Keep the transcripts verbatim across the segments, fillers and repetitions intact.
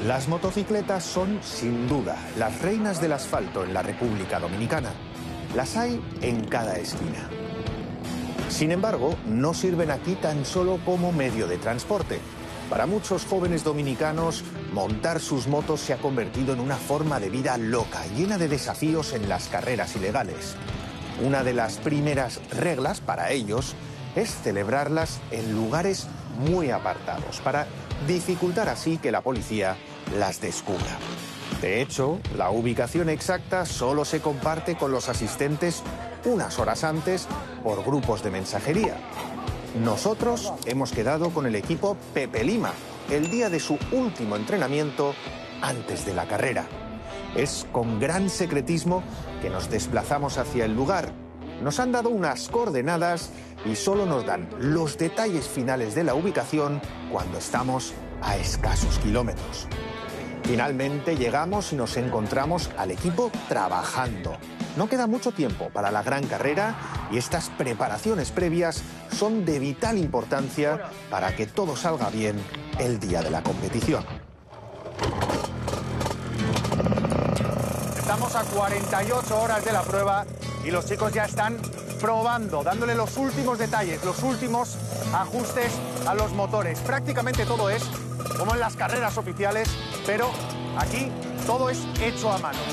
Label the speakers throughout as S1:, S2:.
S1: Las motocicletas son, sin duda, las reinas del asfalto en la República Dominicana. Las hay en cada esquina. Sin embargo, no sirven aquí tan solo como medio de transporte. Para muchos jóvenes dominicanos, montar sus motos se ha convertido en una forma de vida loca, llena de desafíos en las carreras ilegales. Una de las primeras reglas para ellos es celebrarlas en lugares muy apartados, para dificultar así que la policía las descubra. De hecho, la ubicación exacta solo se comparte con los asistentes unas horas antes por grupos de mensajería. Nosotros hemos quedado con el equipo Pepe Lima el día de su último entrenamiento antes de la carrera. Es con gran secretismo que nos desplazamos hacia el lugar. Nos han dado unas coordenadas y solo nos dan los detalles finales de la ubicación cuando estamos a escasos kilómetros. Finalmente llegamos y nos encontramos al equipo trabajando. No queda mucho tiempo para la gran carrera y estas preparaciones previas son de vital importancia para que todo salga bien el día de la competición.
S2: Estamos a cuarenta y ocho horas de la prueba y los chicos ya están probando, dándole los últimos detalles, los últimos ajustes a los motores. Prácticamente todo es como en las carreras oficiales, pero aquí todo es hecho a mano.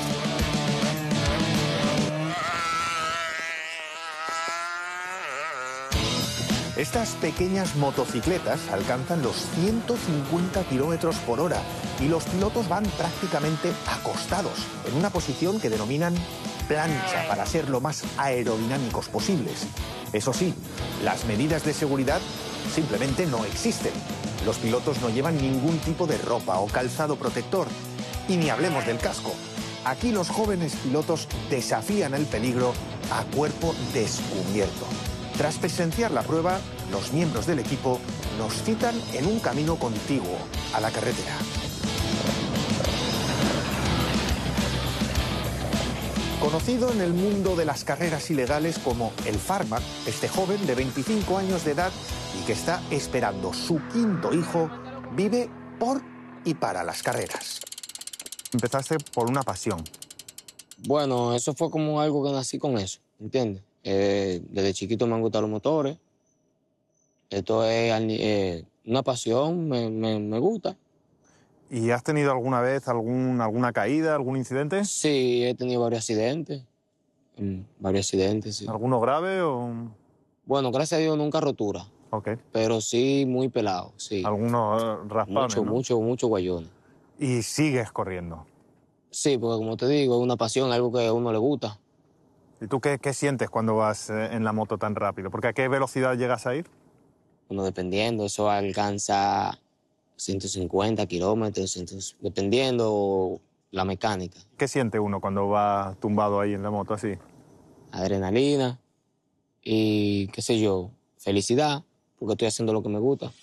S1: Estas pequeñas motocicletas alcanzan los ciento cincuenta kilómetros por hora y los pilotos van prácticamente acostados en una posición que denominan plancha para ser lo más aerodinámicos posibles. Eso sí, las medidas de seguridad simplemente no existen. Los pilotos no llevan ningún tipo de ropa o calzado protector. Y ni hablemos del casco. Aquí los jóvenes pilotos desafían el peligro a cuerpo descubierto. Tras presenciar la prueba, los miembros del equipo nos citan en un camino contiguo a la carretera. Conocido en el mundo de las carreras ilegales como el Farmac, este joven de veinticinco años de edad y que está esperando su quinto hijo, vive por y para las carreras.
S2: Empezaste por una pasión.
S3: Bueno, eso fue como algo que nací con eso, ¿entiendes? Eh, desde chiquito me han gustado los motores. Esto es eh, una pasión, me, me, me gusta.
S2: ¿Y has tenido alguna vez algún, alguna caída, algún incidente?
S3: Sí, he tenido varios accidentes. Varios accidentes, sí.
S2: ¿Alguno grave o...?
S3: Bueno, gracias a Dios nunca rotura.
S2: Ok.
S3: Pero sí muy pelado, sí.
S2: Algunos raspones,
S3: Mucho,
S2: ¿no?
S3: mucho, mucho guayones.
S2: ¿Y sigues corriendo?
S3: Sí, porque como te digo, es una pasión, algo que a uno le gusta.
S2: ¿Y tú qué, qué sientes cuando vas en la moto tan rápido? Porque ¿a qué velocidad llegas a ir?
S3: Bueno, dependiendo, eso alcanza ciento cincuenta kilómetros, dependiendo la mecánica.
S2: ¿Qué siente uno cuando va tumbado ahí en la moto así?
S3: Adrenalina y, qué sé yo, felicidad, porque estoy haciendo lo que me gusta.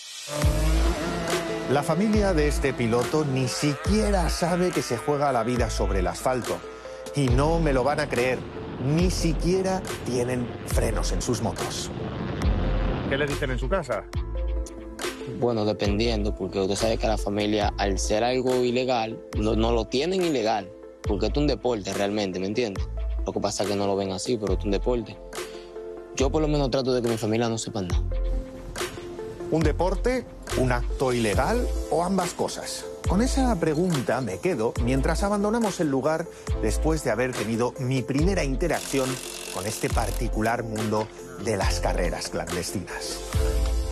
S1: La familia de este piloto ni siquiera sabe que se juega la vida sobre el asfalto. Y no me lo van a creer, ni siquiera tienen frenos en sus motos.
S2: ¿Qué le dicen en su casa?
S3: Bueno, dependiendo, porque usted sabe que la familia, al ser algo ilegal, no, no lo tienen ilegal, porque es un deporte realmente, ¿me entiendes? Lo que pasa es que no lo ven así, pero es un deporte. Yo por lo menos trato de que mi familia no sepa nada.
S1: ¿Un deporte, un acto ilegal o ambas cosas? Con esa pregunta me quedo mientras abandonamos el lugar después de haber tenido mi primera interacción con este particular mundo de las carreras clandestinas.